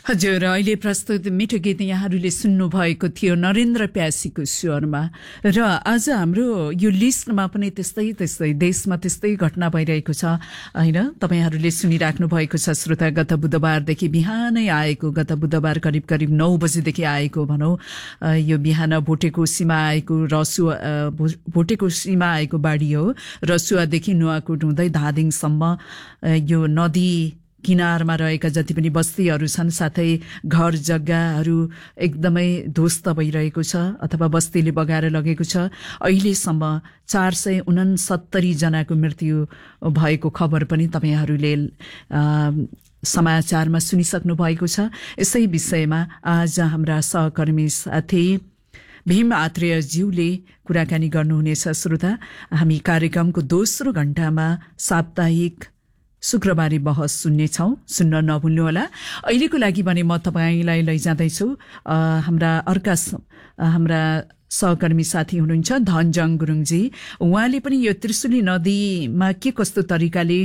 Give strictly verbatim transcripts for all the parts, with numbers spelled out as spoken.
हजुर, अहिले प्रस्तुत मिठो गीत यहाँहरूले सुन्नुभएको थियो नरेन्द्र प्यासीको स्वरमा। र आज हाम्रो यो लिस्टमा पनि त्यस्तै त्यस्तै देशमा त्यस्तै घटना भइरहेको छ होइन। तपाईँहरूले सुनिराख्नु भएको छ श्रोता, गत बुधबारदेखि बिहानै आएको, गत बुधबार करिब करिब नौ बजेदेखि आएको भनौँ, यो बिहान भोटेकोसीमा आएको रसुवा भोटेकोसीमा आएको बाढी हो। रसुवादेखि नुवाकोट हुँदै धादिङसम्म यो नदी किनारमा रहेका जति पनि बस्तीहरू छन्, साथै घर जग्गाहरू एकदमै ध्वस्त भइरहेको छ अथवा बस्तीले बगाएर लगेको छ। अहिलेसम्म चार सय उनसत्तरी जनाको मृत्यु भएको खबर पनि तपाईँहरूले समाचारमा सुनिसक्नु भएको छ। यसै विषयमा आज हाम्रा सहकर्मी साथी भीम आत्रेयज्यूले कुराकानी गर्नुहुनेछ। श्रोता, हामी कार्यक्रमको दोस्रो घण्टामा साप्ताहिक शुक्रबारे बहस सुन्नेछौँ, सुन्न नभुल्नुहोला। अहिलेको लागि भने म तपाईँलाई लैजाँदैछु हाम्रा अर्का हाम्रा सहकर्मी साथी हुनुहुन्छ धनजङ गुरुङजी। उहाँले पनि यो त्रिशुली नदीमा के कस्तो तरिकाले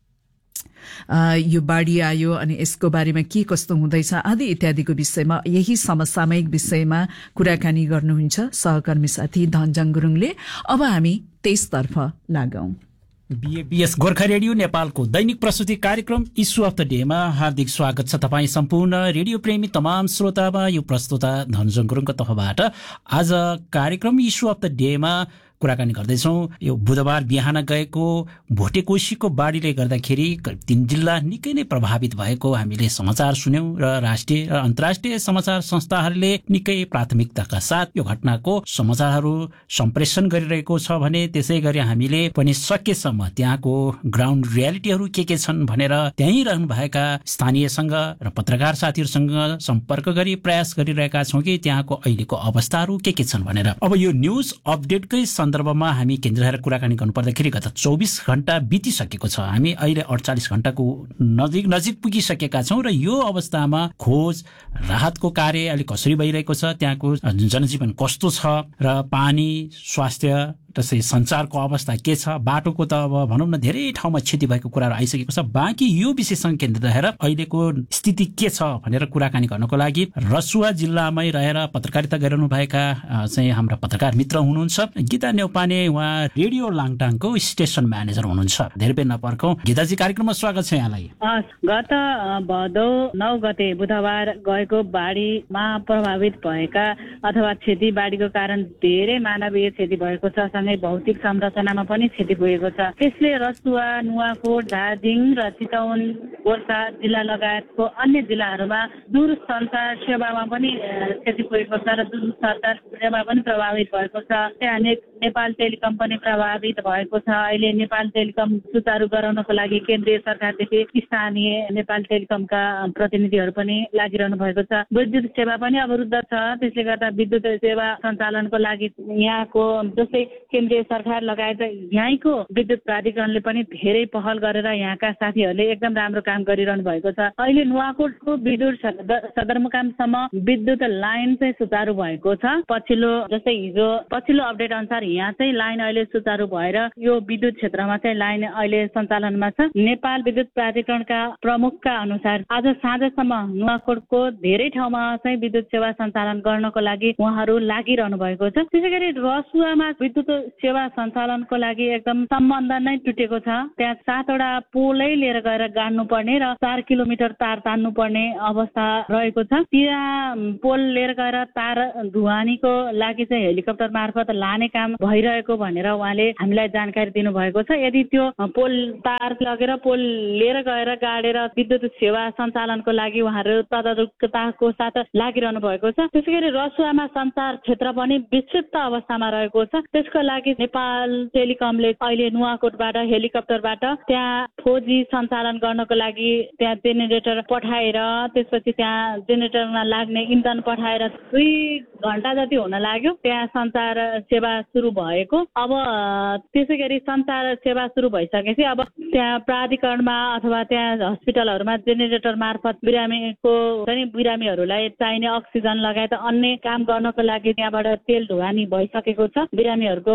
यो बाढी आयो अनि यसको बारेमा के कस्तो हुँदैछ आदि इत्यादिको विषयमा, यही समसामयिक विषयमा कुराकानी गर्नुहुन्छ सहकर्मी साथी धनजङ गुरुङले। अब हामी त्यसतर्फ लागौं। बीएबीएस गोर्खा रेडियो नेपालको दैनिक प्रस्तुति कार्यक्रम इस्यु अफ द डेमा हार्दिक स्वागत छ तपाईँ सम्पूर्ण रेडियो प्रेमी तमाम श्रोतामा। यो प्रस्तुता धनजङ गुरुङको तर्फबाट आज कार्यक्रम इस्यु अफ द डेमा कुराकानी गर्दैछौँ। यो बुधबार बिहान गएको भोटेकोसीको बाढीले गर्दाखेरि तीन जिल्ला निकै नै प्रभावित भएको हामीले समाचार सुन्यौँ र राष्ट्रिय र अन्तर्राष्ट्रिय समाचार संस्थाहरूले निकै प्राथमिकताका साथ यो घटनाको समाचारहरू सम्प्रेषण गरिरहेको छ भने त्यसै गरी हामीले पनि सकेसम्म त्यहाँको ग्राउन्ड रियालिटीहरू के के छन् भनेर त्यहीँ रहनुभएका स्थानीयसँग र पत्रकार साथीहरूसँग सम्पर्क गरी प्रयास गरिरहेका छौँ कि त्यहाँको अहिलेको अवस्थाहरू के के छन् भनेर। अब यो न्युज अपडेटकै सन्दर्भमा हामी केन्द्र रहेर कुराकानी गर्नुपर्दाखेरि गत चौबिस घण्टा बितिसकेको छ। हामी अहिले अडचालिस घण्टाको नजिक नजिक पुगिसकेका छौँ र यो अवस्थामा खोज राहतको कार्य अहिले कसरी भइरहेको छ, त्यहाँको जनजीवन कस्तो छ र पानी, स्वास्थ्य, त्यसै सञ्चारको अवस्था के छ, बाटोको त अब भनौँ न धेरै ठाउँमा क्षति भएको कुराहरू आइसकेको छ। बाँकी यो विषयसँग केन्द्रित रहेर अहिलेको स्थिति के छ भनेर कुराकानी गर्नको लागि रसुवा जिल्लामै रहेर पत्रकारिता गरिरहनुभएका चाहिँ हाम्रा पत्रकार मित्र हुनुहुन्छ गीता नेउपाने। उहाँ रेडियो लाङटाङको स्टेसन म्यानेजर हुनुहुन्छ। धेरै बेर नपर्खौँ, गीताजी कार्यक्रममा स्वागत छ यहाँलाई। गत भदौ नौ गते बुधबार गएको बाढीमा प्रभावित भएका अथवा क्षति बाढीको कारण धेरै मानवीय क्षति भएको छ, सँगै भौतिक संरचनामा पनि क्षति पुगेको छ। त्यसले रसुवा, नुवाकोट, धादिङ र चितवन, गोर्खा जिल्ला लगायतको अन्य जिल्लाहरूमा दूरसञ्चार सेवामा पनि क्षति पुगेको छ र दूरसञ्चार सेवा पनि प्रभावित भएको छ। त्यहाँ नेपाल टेलिकम पनि प्रभावित भएको छ। अहिले नेपाल टेलिकम सुचारू गराउनको लागि केन्द्रीय सरकारदेखि स्थानीय नेपाल टेलिकमका प्रतिनिधिहरू पनि लागिरहनु भएको छ। विद्युत सेवा पनि अवरुद्ध छ, त्यसले गर्दा विद्युत सेवा सञ्चालनको लागि यहाँको जस्तै केन्द्रीय सरकार लगायत यहीँको विद्युत प्राधिकरणले पनि धेरै पहल गरेर यहाँका साथीहरूले एकदम राम्रो काम गरिरहनु भएको छ। अहिले नुवाकोटको विद्युत सदरमुकामसम्म विद्युत लाइन चाहिँ सुचारू भएको छ। पछिल्लो जस्तै हिजो पछिल्लो अपडेट अनुसार यहाँ चाहिँ लाइन अहिले सुचारू भएर यो विद्युत क्षेत्रमा चाहिँ लाइन अहिले सञ्चालनमा छ। नेपाल विद्युत प्राधिकरणका प्रमुखका अनुसार आज साँझसम्म नुवाकोटको धेरै ठाउँमा चाहिँ विद्युत सेवा सञ्चालन गर्नको लागि उहाँहरू लागिरहनु भएको छ। त्यसै गरी रसुवामा विद्युत सेवा सञ्चालनको लागि एकदम सम्बन्ध नै टुटेको छ। त्यहाँ सातवटा पोलै लिएर गएर गाड्नु पर्ने र चार किलोमिटर तार तान्नु पर्ने अवस्था रहेको छ। त्यहाँ पोल लिएर गएर तार ढुवानीको लागि चाहिँ हेलिकप्टर मार्फत लाने काम भइरहेको भनेर उहाँले हामीलाई जानकारी दिनुभएको छ। यदि त्यो पोल तार लगेर पोल लिएर गएर गाडेर विद्युत सेवा सञ्चालनको लागि उहाँहरू तदारुकताको साथ लागिरहनु भएको छ। त्यसै गरी रसुवामा सञ्चार क्षेत्र पनि विक्षिप्त अवस्थामा रहेको छ। त्यसको लागि नेपाल टेलिकमले अहिले नुवाकोटबाट हेलिकप्टरबाट त्यहाँ खोजी सञ्चालन गर्नको लागि त्यहाँ जेनेरेटर पठाएर त्यसपछि त्यहाँ जेनेरेटरमा लाग्ने इन्धन पठाएर दुई घण्टा जति हुन लाग्यो त्यहाँ सञ्चार सेवा सुरु भएको। अब त्यसै गरी सञ्चार सेवा सुरु भइसकेपछि अब त्यहाँ प्राधिकरणमा अथवा त्यहाँ हस्पिटलहरूमा जेनेरेटर मार्फत बिरामीको चाहिँ बिरामीहरूलाई चाहिने अक्सिजन लगायत अन्य काम गर्नको लागि त्यहाँबाट तेल ढुवानी भइसकेको छ। बिरामीहरूको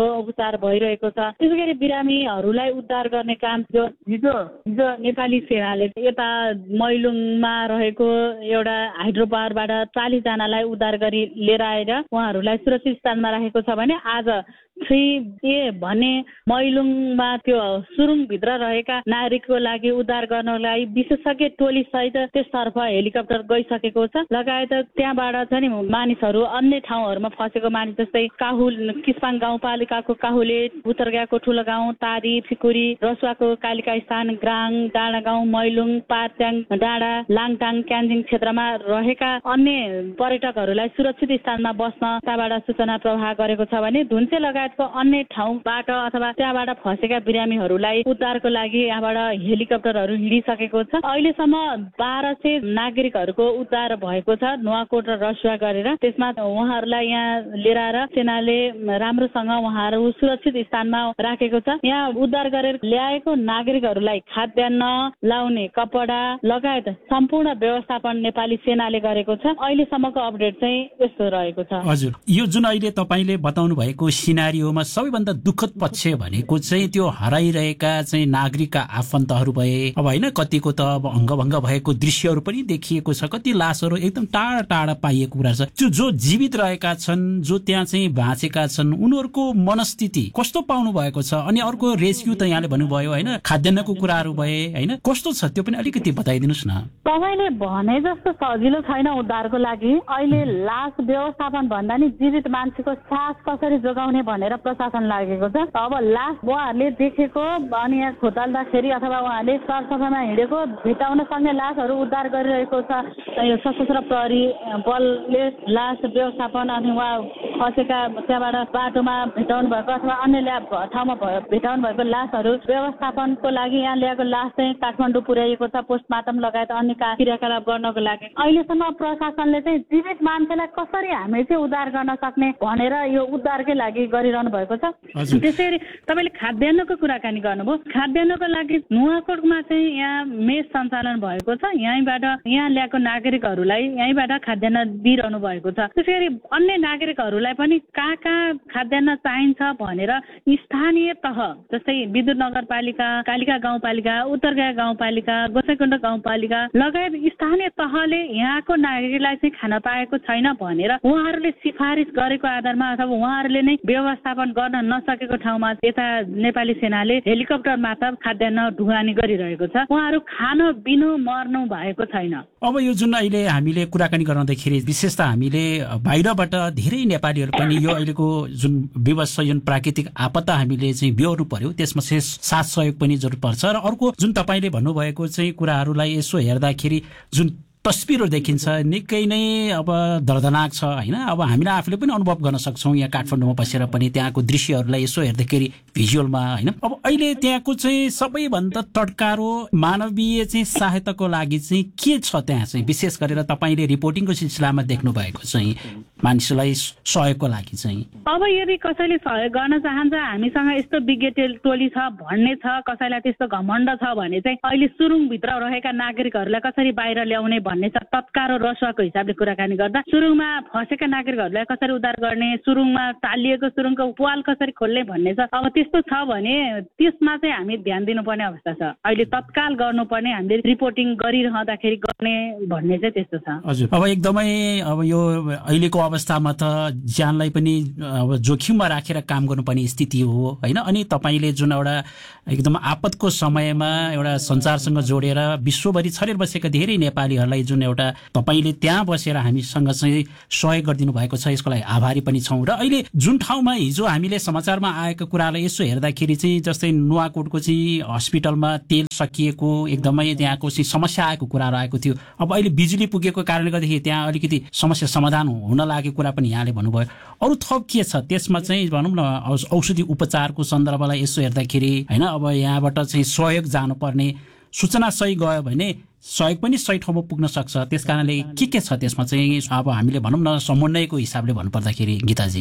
उपचार भइरहेको छ। त्यसै गरी बिरामीहरूलाई उद्धार गर्ने काम जो हिजो हिजो नेपाली सेनाले यता मैलुङमा रहेको एउटा हाइड्रो पावरबाट चालिस जनालाई उद्धार गरी लिएर आएर उहाँहरूलाई सुरक्षित स्थानमा राखेको छ भने आज थ्री ए भने मैलुङमा त्यो सुरुङभित्र रहेका नागरिकको लागि उद्धार गर्नको लागि विशेषज्ञ टोली सहित त्यसतर्फ हेलिकप्टर गइसकेको छ। लगायत त्यहाँबाट चाहिँ नि मानिसहरू अन्य ठाउँहरूमा फँसेको मानिस जस्तै काहुल किस्पाङ गाउँपालिकाको काहुले, बुतरगाको ठुलो गाउँ, तारी, फिकुरी, रसुवाको कालिका स्थान, ग्राङ, डाँडा गाउँ, मैलुङ, पार्ट्याङ, डाँडा, लाङटाङ, क्यान्जिङ क्षेत्रमा रहेका अन्य पर्यटकहरूलाई सुरक्षित स्थानमा बस्न त्यहाँबाट सूचना प्रवाह गरेको छ भने धुन्चे लगायत अन्य ठाउँबाट अथवा त्यहाँबाट फँसेका बिरामीहरूलाई उद्धारको लागि यहाँबाट हेलिकप्टरहरू हिँडिसकेको छ। अहिलेसम्म बाह्र सय नागरिकहरूको उद्धार भएको छ नुवाकोट र रसुवा गरेर। त्यसमा उहाँहरूलाई यहाँ लिएर आएर सेनाले राम्रोसँग उहाँहरू सुरक्षित स्थानमा राखेको छ। यहाँ उद्धार गरेर ल्याएको नागरिकहरूलाई खाद्यान्न, लाउने कपडा लगायत सम्पूर्ण व्यवस्थापन नेपाली सेनाले गरेको छ। अहिलेसम्मको अपडेट चाहिँ यस्तो रहेको छ। हजुर, यो जुन अहिले तपाईँले बताउनु भएको सिनारियोमा सबैभन्दा दुःखद पक्ष भनेको चाहिँ त्यो हराइरहेका चाहिँ नागरिकका आफन्तहरू भए, अब होइन कतिको त अब अङ्गभङ्ग भएको दृश्यहरू पनि देखिएको छ, कति लासहरू एकदम टाढा टाढा पाइएको कुरा छ। त्यो जो जीवित रहेका छन्, जो त्यहाँ चाहिँ बाँचेका छन्, उनीहरूको मनस्थिति कस्तो पाउनु भएको छ? अनि अर्को रेस्क्यु त यहाँले भन्नुभयो होइन, खाद्यान्नको कुराहरू भए होइन, कस्तो छ त्यो पनि अलिकति बताइदिनुहोस् न। तपाईँले भने जस्तो सजिलो छैन उद्धारको लागि। अहिले लास व्यवस्थापन भन्दा नि जीवित मान्छेको सास कसरी जोगाउने भनेर प्रशासन लागेको छ। अब लास उहाँहरूले देखेको अनि यहाँ खोताल्दाखेरि अथवा उहाँले सरसफाइमा हिँडेको भेटाउन सक्ने लासहरू उद्धार गरिरहेको छ। यो सशस्त्र प्रहरी बलले लास व्यवस्थापन अनि उहाँ फँसेका त्यहाँबाट बाटोमा भेटाउनु भएको अथवा अन्य ठाउँमा भेटाउनु भएको लासहरू व्यवस्थापनको लागि यहाँ ल्याएको लास चाहिँ काठमाडौँ पुर्याइएको छ पोस्टमार्टम लगायत अन्य क्रियाकलाप गर्नको लागि। अहिलेसम्म प्रशासनले चाहिँ जीवित मान्छेलाई कसरी हामी चाहिँ उद्धार गर्न सक्ने भनेर यो उद्धारकै लागि गरिरहनु भएको छ। त्यसैगरी तपाईँले खाद्यान्नको कुराकानी गर्नुभयो। खाद्यान्नको लागि नुवाकोटमा चाहिँ यहाँ मेस सञ्चालन भएको छ। यहीँबाट यहाँ ल्याएको नागरिकहरूलाई यहीँबाट खाद्यान्न दिइरहनु भएको छ। त्यसैगरी अन्य नागरिकहरूलाई पनि कहाँ कहाँ खाद्यान्न चाहिन्छ भनेर स्थानीय तह जस्तै विद्युत नगरपालिका, कालिका गाउँपालिका, उत्तरगाँ गाउँपालिका, गोसाइकुण्ड गाउँपालिका लगायत स्थानीय तहले यहाँको नागरिकलाई चाहिँ खान पाएको छैन भनेर उहाँहरूले सिफारिस गरेको आधारमा अथवा उहाँहरूले नै व्यवस्थापन गर्न नसकेको ठाउँमा यता नेपाली सेनाले हेलिकप्टर मार्फत खाद्यान्न ढुवानी गरिरहेको छ। उहाँहरू खान बिनु मर्नु भएको छैन। अब यो जुन अहिले हामीले कुराकानी गर्दाखेरि विशेष त हामीले बाहिरबाट धेरै नेपालीहरू पनि यो अहिलेको जुन विवश जुन प्राकृतिक आपदा हामीले चाहिँ बेहोर्नु पर्यो त्यसमा चाहिँ साथ सहयोग पनि जरुरत पर्छ। र अर्को जुन तपाईँले भन्नुभएको चाहिँ कुराहरूलाई यसो हेर्दाखेरि जुन तस्बिरहरू देखिन्छ निकै नै अब दर्दनाक छ होइन। अब हामीले आफूले पनि अनुभव गर्न सक्छौँ यहाँ काठमाडौँमा बसेर पनि त्यहाँको दृश्यहरूलाई यसो हेर्दाखेरि भिजुअलमा होइन। अब अहिले त्यहाँको चाहिँ सबैभन्दा तड्कारो मानवीय चाहिँ सहायताको लागि चाहिँ के छ त्यहाँ चाहिँ विशेष गरेर तपाईँले रिपोर्टिङको सिलसिलामा देख्नु भएको चाहिँ मानिसलाई सहयोगको लागि चाहिँ? अब यदि कसैले सहयोग गर्न चाहन्छ हामीसँग यस्तो विज्ञ टोली छ भन्ने छ, कसैलाई त्यस्तो घमण्ड छ भने चाहिँ अहिले सुरुङभित्र रहेका नागरिकहरूलाई कसरी बाहिर ल्याउने भन्ने छ। तत्काल रसुवाको हिसाबले कुराकानी गर्दा सुरुङमा फँसेका नागरिकहरूलाई कसरी उद्धार गर्ने, सुरुङमा टालिएको सुरुङको पाल कसरी खोल्ने भन्ने छ। अब त्यस्तो छ भने त्यसमा चाहिँ हामी ध्यान दिनुपर्ने अवस्था छ। अहिले तत्काल गर्नुपर्ने हामीले रिपोर्टिङ गरिरहँदाखेरि गर्ने भन्ने चाहिँ त्यस्तो छ। हजुर, अब एकदमै अब यो अहिलेको अवस्थामा त ज्यानलाई पनि अब जोखिममा राखेर काम गर्नुपर्ने स्थिति हो होइन। अनि तपाईँले जुन एउटा एकदम आपतको समयमा एउटा सञ्चारसँग जोडेर विश्वभरि छरेर बसेका धेरै नेपालीहरूलाई जुन एउटा तपाईँले त्यहाँ बसेर हामीसँग चाहिँ सहयोग गरिदिनु भएको छ यसको लागि आभारी पनि छौँ। र अहिले जुन ठाउँमा हिजो हामीले समाचारमा आएको कुरालाई यसो हेर्दाखेरि चाहिँ जस्तै नुवाकोटको चाहिँ हस्पिटलमा तेल सकिएको एकदमै त्यहाँको चाहिँ समस्या आएको कुराहरू आएको थियो। अब अहिले बिजुली पुगेको कारणले गर्दाखेरि त्यहाँ अलिकति समस्या समाधान हुन लागेको कुरा पनि यहाँले भन्नुभयो। अरू थप के छ त्यसमा चाहिँ भनौँ न औषधि उपचारको सन्दर्भलाई यसो हेर्दाखेरि होइन अब यहाँबाट चाहिँ सहयोग जानुपर्ने सूचना सही गयो भने सहयोग पनि सही ठाउँमा पुग्न सक्छ। त्यस कारणले के के छ त्यसमा चाहिँ अब हामीले भनौँ न समन्वयको हिसाबले भन्नुपर्दाखेरि गीताजी?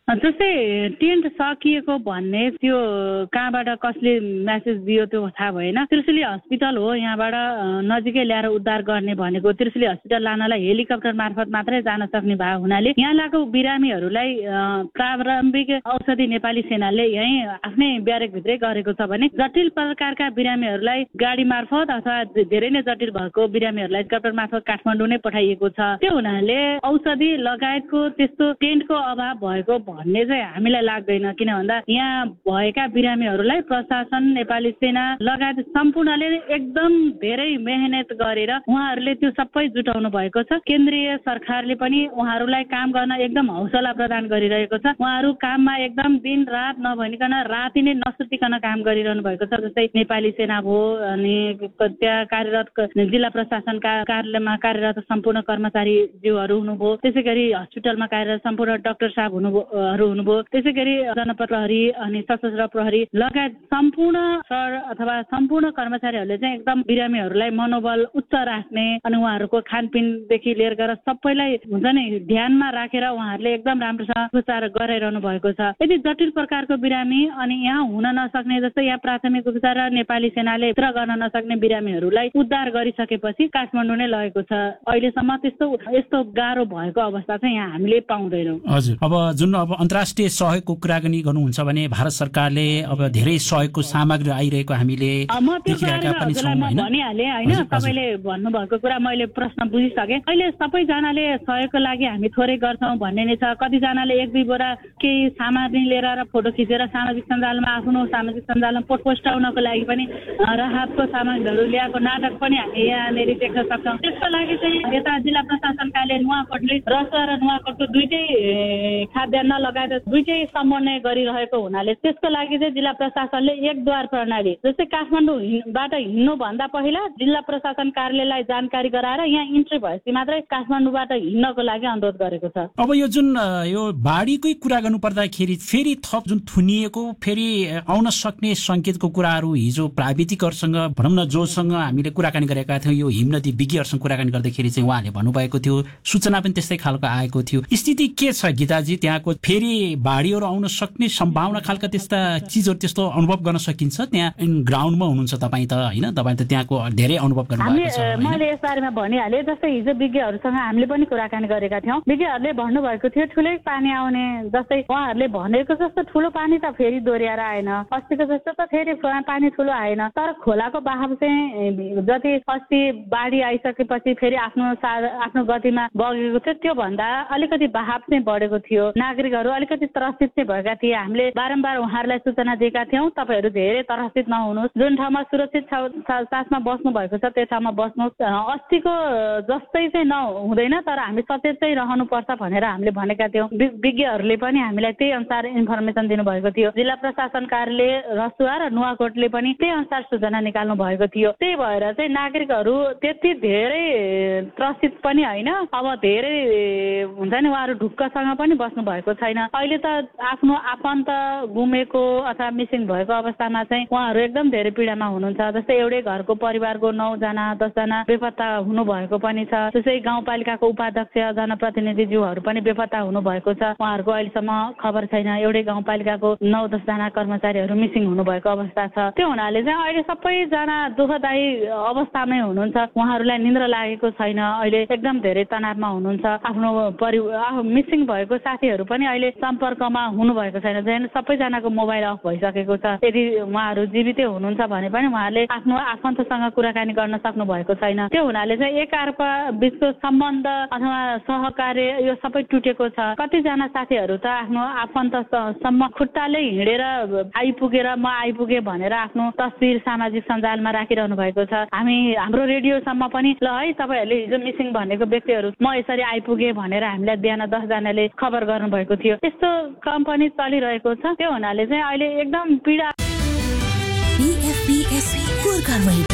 जस्तै टेन्ट सकिएको भन्ने त्यो कहाँबाट कसले मेसेज दियो त्यो थाहा भएन। त्रिशुली हस्पिटल हो, यहाँबाट नजिकै ल्याएर उद्धार गर्ने भनेको त्रिशुली हस्पिटल लानलाई हेलिकप्टर मार्फत मात्रै जान सक्ने भएको हुनाले यहाँ लागेको बिरामीहरूलाई प्रारम्भिक औषधि नेपाली सेनाले यहीँ आफ्नै ब्यारेकभित्रै गरेको छ भने जटिल प्रकारका बिरामीहरूलाई गाडी मार्फत अथवा धेरै नै जटिल भएको बिरामीहरूलाई हेलिकप्टर मार्फत काठमाडौँ नै पठाइएको छ। त्यो हुनाले औषधि लगायतको त्यस्तो टेन्टको अभाव भएको भन्ने चाहिँ हामीलाई लाग्दैन। किन भन्दा यहाँ भएका बिरामीहरूलाई प्रशासन, नेपाली सेना लगायत सम्पूर्णले एकदम धेरै मेहनत गरेर उहाँहरूले त्यो सबै जुटाउनु भएको छ। केन्द्रीय सरकारले पनि उहाँहरूलाई काम गर्न एकदम हौसला प्रदान गरिरहेको छ। उहाँहरू काममा एकदम दिन रात नभनिकन राति नै नसुतिकन काम गरिरहनु भएको छ। जस्तै नेपाली सेना भयो, अनि त्यहाँ कार्यरत जिल्ला प्रशासनका कार्यालयमा कार्यरत सम्पूर्ण कर्मचारीज्यूहरू हुनुभयो, त्यसै गरी हस्पिटलमा कार्यरत सम्पूर्ण डाक्टर साहब हुनुभयो हुनुभयो त्यसै गरी जनपद प्रहरी अनि सशस्त्र प्रहरी लगायत सम्पूर्ण सर अथवा सम्पूर्ण कर्मचारीहरूले चाहिँ एकदम बिरामीहरूलाई मनोबल उच्च राख्ने अनि उहाँहरूको खानपिनदेखि लिएर गएर सबैलाई हुन्छ नि ध्यानमा राखेर उहाँहरूले एकदम राम्रोसँग उपचार गराइरहनु भएको छ। यदि जटिल प्रकारको बिरामी अनि यहाँ हुन नसक्ने जस्तै यहाँ प्राथमिक उपचार र नेपाली सेनाले उद्धार गर्न नसक्ने बिरामीहरूलाई उद्धार गरिसकेपछि काठमाडौँ नै लगेको छ। अहिलेसम्म त्यस्तो यस्तो गाह्रो भएको अवस्था चाहिँ यहाँ हामीले पाउँदैनौँ। हजुर, अब जुन अब अन्तर्राष्ट्रिय सहयोगको कुराकानी गर्नुहुन्छ भने भारत सरकारले अब धेरै सहयोगको सामग्री आइरहेको हामीले देखिरहेका पनि छौँ हैन। भनिहालेँ हैन, तपाईँले भन्नुभएको कुरा मैले प्रश्न बुझिसकेँ। अहिले सबैजनाले सहयोगको लागि हामी थोरै गर्छौँ भन्ने नै छ। कतिजनाले एक दुई बोरा केही सामग्री लिएर र फोटो खिचेर सामाजिक सञ्जालमा आफ्नो सामाजिक सञ्जालमा पोस्टाउनको लागि पनि राहतको सामग्रीहरू ल्याएको नाटक पनि हामी यहाँनिर देख्न सक्छौँ। त्यसको लागि चाहिँ यता जिल्ला प्रशासनकाले नुवाकोटले रसुवा र नुवाकोटको दुईटै खाद्यान्न लगायत दुईटै समन्वय गरिरहेको हुनाले त्यसको लागि चाहिँ जिल्ला प्रशासनले एकद्वार प्रणाली जस्तै काठमाडौँबाट हिँड्नुभन्दा पहिला जिल्ला प्रशासन कार्यालयलाई जानकारी गराएर यहाँ इन्ट्री भएपछि मात्रै काठमाडौँबाट हिँड्नको लागि अनुरोध गरेको छ। अब यो जुन यो बाढीकै कुरा गर्नु पर्दाखेरि फेरि थप जुन थुनिएको फेरि आउन सक्ने संकेतको कुराहरू हिजो प्राविधिकहरूसँग भनौँ न जोसँग हामीले कुराकानी गरेका थियौँ, यो हिमनदी विज्ञहरूसँग कुराकानी गर्दाखेरि चाहिँ उहाँले भन्नुभएको थियो, सूचना पनि त्यस्तै खालको आएको थियो। स्थिति के छ गीताजी, त्यहाँको फेरि बाढीहरू आउन सक्ने सम्भावना खालका त्यस्ता चिजहरू त्यस्तो अनुभव गर्न सकिन्छ? त्यहाँ ग्राउन्डमा हुनुहुन्छ तपाईँ त होइन, तपाईँ त त्यहाँको धेरै अनुभव गर्नुभएको छ। मैले यस बारेमा भनिहालेँ, जस्तै हिजो विज्ञहरूसँग हामीले पनि कुराकानी गरेका थियौँ। विज्ञहरूले भन्नुभएको थियो ठुलै पानी आउने, जस्तै उहाँहरूले भनेको जस्तो ठुलो पानी त फेरि दोहोऱ्याएर आएन, अस्तिको जस्तो त फेरि पानी ठुलो आएन, तर खोलाको बहाव चाहिँ जति अस्ति बाढी आइसकेपछि फेरि आफ्नो आफ्नो गतिमा बगेको थियो त्योभन्दा अलिकति बहाव चाहिँ बढेको थियो। नागरिकहरू अलिकति त्रसित चाहिँ भएका थिए। हामीले बारम्बार उहाँहरूलाई सूचना दिएका थियौँ, तपाईँहरू धेरै त्रसित नहुनुहोस्, जुन ठाउँमा सुरक्षित साथमा बस्नु भएको छ त्यो ठाउँमा बस्नुहोस्, अस्तिको जस्तै चाहिँ नहुँदैन तर हामी सचेत चाहिँ रहनुपर्छ भनेर हामीले भनेका थियौँ। विज्ञहरूले पनि हामीलाई त्यही अनुसार इन्फर्मेसन दिनुभएको थियो। जिल्ला प्रशासन कार्यालय रसुवा र नुवाकोटले पनि त्यही अनुसार सूचना निकाल्नु भएको थियो। त्यही भएर चाहिँ नागरिकहरू त्यति धेरै त्रसित पनि होइन, अब धेरै हुन्छ नि उहाँहरू ढुक्कसँग पनि बस्नु भएको छैन। अहिले त आफ्नो आफन्त गुमेको अथवा मिसिङ भएको अवस्थामा चाहिँ उहाँहरू एकदम धेरै पीडामा हुनुहुन्छ। जस्तै एउटै घरको परिवारको नौजना दसजना बेपत्ता हुनुभएको पनि छ। त्यसै गाउँपालिकाको उपाध्यक्ष जनप्रतिनिधिज्यूहरू पनि बेपत्ता हुनुभएको छ, उहाँहरूको अहिलेसम्म खबर छैन। एउटै गाउँपालिकाको नौ दसजना कर्मचारीहरू मिसिङ हुनुभएको अवस्था छ। त्यो हुनाले चाहिँ अहिले सबैजना दुःखदायी अवस्थामै हुनुहुन्छ। उहाँहरूलाई निन्द्रा लागेको छैन, अहिले एकदम धेरै तनावमा हुनुहुन्छ। आफ्नो परिवार मिसिङ भएको साथीहरू पनि अहिले सम्पर्कमा हुनुभएको छैन, झन् सबैजनाको मोबाइल अफ भइसकेको छ। यदि उहाँहरू जीवितै हुनुहुन्छ भने पनि उहाँहरूले आफ्नो आफन्तसँग कुराकानी गर्न सक्नु भएको छैन। त्यो हुनाले चाहिँ एक अर्का बिचको सम्बन्ध अथवा सहकार्य यो सबै टुटेको छ। कतिजना साथीहरू त आफ्नो आफन्तसम्म खुट्टाले हिँडेर आइपुगेर म आइपुगे भनेर आफ्नो तस्बिर सामाजिक सञ्जालमा राखिरहनु भएको छ। हामी हाम्रो रेडियोसम्म पनि ल है तपाईँहरूले हिजो मिसिङ भनेको व्यक्तिहरू म यसरी आइपुगे भनेर हामीलाई बिहान दसजनाले खबर गर्नुभएको थियो। यस्तो कम्पनी चलिरहेको छ। त्यो हुनाले चाहिँ अहिले एकदम पीडा